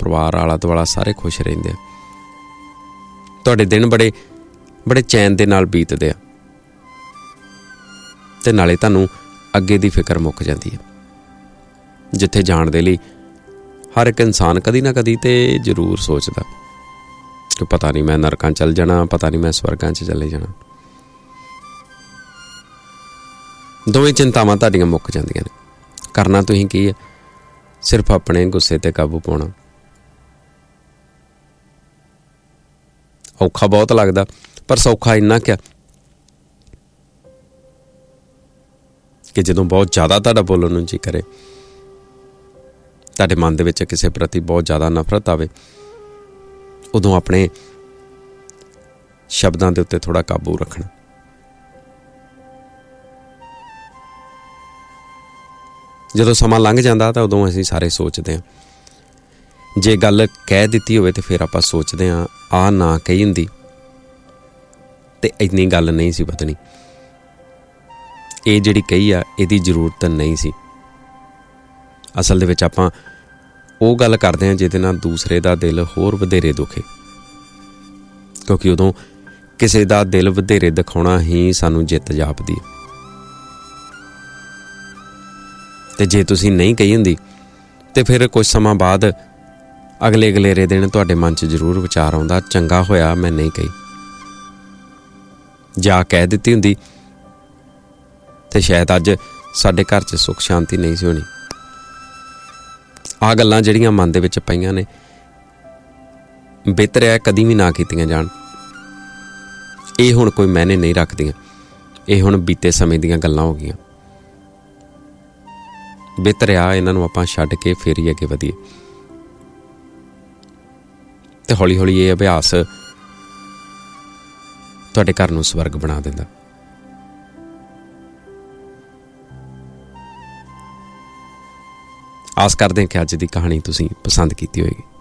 ਪਰਿਵਾਰ, ਆਲਾ ਦੁਆਲਾ ਸਾਰੇ ਖੁਸ਼ ਰਹਿੰਦੇ ਆ। ਤੁਹਾਡੇ ਦਿਨ ਬੜੇ ਚੈਨ ਦੇ ਨਾਲ ਬੀਤਦੇ ਆ ਅਤੇ ਨਾਲੇ ਤੁਹਾਨੂੰ ਅੱਗੇ ਦੀ ਫਿਕਰ ਮੁੱਕ ਜਾਂਦੀ ਹੈ। ਜਿੱਥੇ ਜਾਣ ਦੇ ਲਈ ਹਰ ਇੱਕ ਇਨਸਾਨ ਕਦੀ ਨਾ ਕਦੀ ਤਾਂ ਜ਼ਰੂਰ ਸੋਚਦਾ ਕਿ ਪਤਾ ਨਹੀਂ ਮੈਂ ਨਰਕਾਂ ਚੱਲ ਜਾਣਾ, ਪਤਾ ਨਹੀਂ ਮੈਂ ਸਵਰਗਾਂ 'ਚ ਚਲੇ ਜਾਣਾ। ਦੋਵੇਂ ਚਿੰਤਾਵਾਂ ਤੁਹਾਡੀਆਂ ਮੁੱਕ ਜਾਂਦੀਆਂ ਨੇ। ਕਰਨਾ ਤੁਸੀਂ ਕੀ ਹੈ? ਸਿਰਫ ਆਪਣੇ ਗੁੱਸੇ 'ਤੇ ਕਾਬੂ ਪਾਉਣਾ। ਔਖਾ ਬਹੁਤ ਲੱਗਦਾ, ਪਰ ਸੌਖਾ ਇੰਨਾ ਕੁ ਕਿ ਜਦੋਂ ਬਹੁਤ ਜ਼ਿਆਦਾ ਤੁਹਾਡਾ ਬੋਲਣ ਨੂੰ ਜੀ ਕਰੇ, ਤੁਹਾਡੇ ਮਨ ਦੇ ਵਿੱਚ ਕਿਸੇ ਪ੍ਰਤੀ ਬਹੁਤ ਜ਼ਿਆਦਾ ਨਫ਼ਰਤ ਆਵੇ, ਉਦੋਂ ਆਪਣੇ ਸ਼ਬਦਾਂ ਦੇ ਉੱਤੇ ਥੋੜ੍ਹਾ ਕਾਬੂ ਰੱਖਣਾ। ਜਦੋਂ ਸਮਾਂ ਲੰਘ ਜਾਂਦਾ ਤਾਂ ਉਦੋਂ ਅਸੀਂ ਸਾਰੇ ਸੋਚਦੇ ਹਾਂ, ਜੇ ਗੱਲ ਕਹਿ ਦਿੱਤੀ ਹੋਵੇ ਤਾਂ ਫਿਰ ਆਪਾਂ ਸੋਚਦੇ ਹਾਂ ਆਹ ਨਾ ਕਹੀ ਹੁੰਦੀ ਤੇ ਇੰਨੀ ਗੱਲ ਨਹੀਂ ਸੀ ਵਧਣੀ, ਇਹ ਜਿਹੜੀ ਕਹੀ ਆ ਇਹਦੀ ਜ਼ਰੂਰਤ ਨਹੀਂ ਸੀ। ਅਸਲ ਦੇ ਵਿੱਚ ਆਪਾਂ ਉਹ ਗੱਲ ਕਰਦੇ ਹਾਂ ਜਿਹਦੇ ਨਾਲ ਦੂਸਰੇ ਦਾ ਦਿਲ ਹੋਰ ਵਧੇਰੇ ਦੁਖੇ, ਕਿਉਂਕਿ ਉਦੋਂ ਕਿਸੇ ਦਾ ਦਿਲ ਵਧੇਰੇ ਦਿਖਾਉਣਾ ਹੀ ਸਾਨੂੰ ਜਿੱਤ ਜਾਪਦੀ ਹੈ। ਅਤੇ ਜੇ ਤੁਸੀਂ ਨਹੀਂ ਕਹੀ ਹੁੰਦੀ ਤਾਂ ਫਿਰ ਕੁਝ ਸਮਾਂ ਬਾਅਦ ਅਗਲੇਰੇ ਦਿਨ ਤੁਹਾਡੇ ਮਨ 'ਚ ਜ਼ਰੂਰ ਵਿਚਾਰ ਆਉਂਦਾ, ਚੰਗਾ ਹੋਇਆ ਮੈਂ ਨਹੀਂ ਕਹੀ। ਜਾਂ ਕਹਿ ਦਿੱਤੀ ਹੁੰਦੀ ਅਤੇ ਸ਼ਾਇਦ ਅੱਜ ਸਾਡੇ ਘਰ 'ਚ ਸੁੱਖ ਸ਼ਾਂਤੀ ਨਹੀਂ ਸੀ ਹੋਣੀ। ਆਹ ਗੱਲਾਂ ਜਿਹੜੀਆਂ ਮਨ ਦੇ ਵਿੱਚ ਪਈਆਂ ਨੇ, ਬਿਹਤਰ ਹੈ ਕਦੀ ਵੀ ਨਾ ਕੀਤੀਆਂ ਜਾਣ। ਇਹ ਹੁਣ ਕੋਈ ਮਾਇਨੇ ਨਹੀਂ ਰੱਖਦੀਆਂ, ਇਹ ਹੁਣ ਬੀਤੇ ਸਮੇਂ ਦੀਆਂ ਗੱਲਾਂ ਹੋ ਗਈਆਂ। ਬਿਹਤਰ ਆ ਇਹਨਾਂ ਨੂੰ ਆਪਾਂ ਛੱਡ ਕੇ ਫਿਰ ਹੀ ਅੱਗੇ ਵਧੀਏ। ਅਤੇ ਹੌਲੀ ਹੌਲੀ ਇਹ ਅਭਿਆਸ ਤੁਹਾਡੇ ਘਰ ਨੂੰ ਸਵਰਗ ਬਣਾ ਦਿੰਦਾ। ਆਸ ਕਰਦੇ ਹਾਂ ਕਿ ਅੱਜ ਦੀ ਕਹਾਣੀ ਤੁਸੀਂ ਪਸੰਦ ਕੀਤੀ ਹੋਏਗੀ।